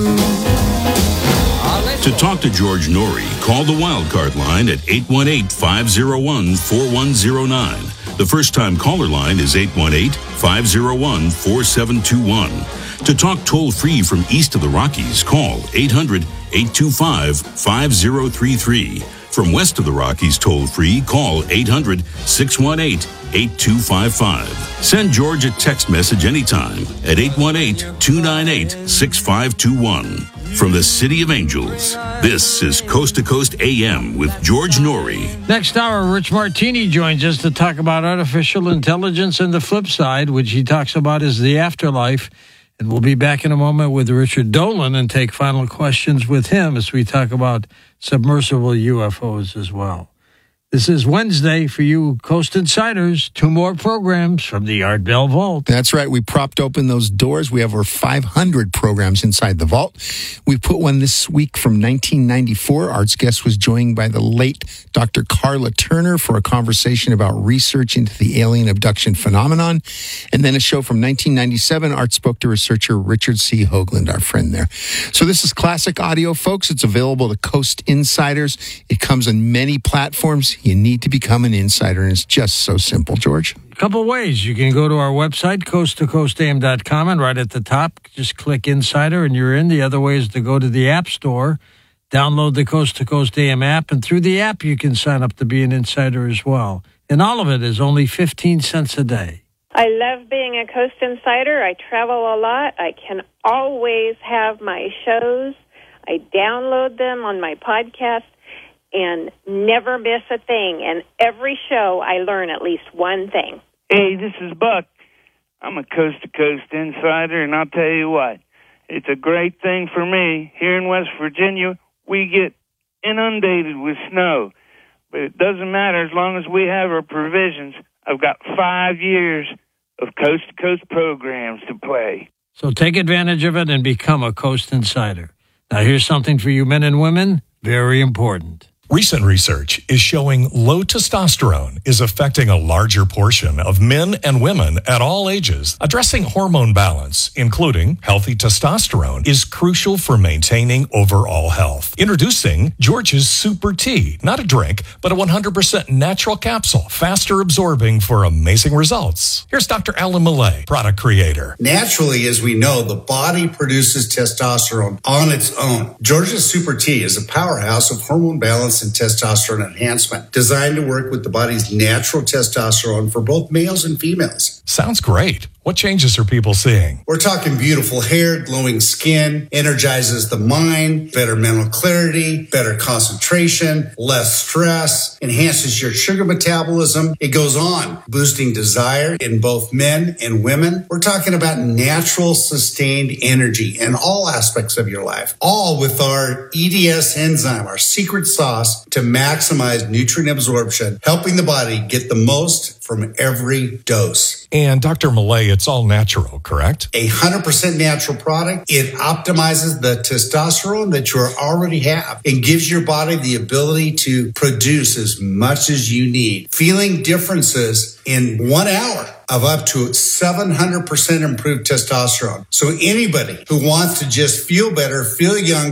To talk to George Norrie, call the Wildcard line at 818-501-4109. The first-time caller line is 818-501-4721. To talk toll-free from east of the Rockies, call 800-825-5033. From west of the Rockies toll-free, call 800-618-8255. Send George a text message anytime at 818-298-6521. From the City of Angels, this is Coast to Coast AM with George Norrie. Next hour, Rich Martini joins us to talk about artificial intelligence and the flip side, which he talks about is the afterlife. And we'll be back in a moment with Richard Dolan and take final questions with him as we talk about submersible UFOs as well. This is Wednesday for you Coast Insiders. 2 more programs from the Art Bell Vault. That's right. We propped open those doors. We have over 500 programs inside the vault. We put one this week from 1994. Art's guest was joined by the late Dr. Carla Turner for a conversation about research into the alien abduction phenomenon. And then a show from 1997. Art spoke to researcher Richard C. Hoagland, our friend there. So this is classic audio, folks. It's available to Coast Insiders. It comes on many platforms. You need to become an insider, and it's just so simple, George. A couple ways. You can go to our website, coasttocoastam.com, and right at the top, just click Insider, and you're in. The other way is to go to the App Store, download the Coast to Coast AM app, and through the app, you can sign up to be an insider as well. And all of it is only 15 cents a day. I love being a Coast Insider. I travel a lot. I can always have my shows. I download them on my podcast and never miss a thing. And every show, I learn at least one thing. Hey, this is Buck. I'm a coast-to-coast insider, and I'll tell you what, it's a great thing for me. Here in West Virginia, we get inundated with snow. But it doesn't matter as long as we have our provisions. I've got 5 years of coast-to-coast programs to play. So take advantage of it and become a Coast Insider. Now here's something for you men and women, very important. Recent research is showing low testosterone is affecting a larger portion of men and women at all ages. Addressing hormone balance, including healthy testosterone, is crucial for maintaining overall health. Introducing George's Super Tea, not a drink, but a 100% natural capsule, faster absorbing for amazing results. Here's Dr. Alan Millay, product creator. Naturally, as we know, the body produces testosterone on its own. George's Super Tea is a powerhouse of hormone balance and testosterone enhancement, designed to work with the body's natural testosterone for both males and females. Sounds great. What changes are people seeing? We're talking beautiful hair, glowing skin, energizes the mind, better mental clarity, better concentration, less stress, enhances your sugar metabolism. It goes on, boosting desire in both men and women. We're talking about natural, sustained energy in all aspects of your life, all with our EDS enzyme, our secret sauce to maximize nutrient absorption, helping the body get the most from every dose. And Dr. Millay, it's all natural, correct? 100% natural product. It optimizes the testosterone that you already have and gives your body the ability to produce as much as you need. Feeling differences in 1 hour of up to 700% improved testosterone. So anybody who wants to just feel better, feel young,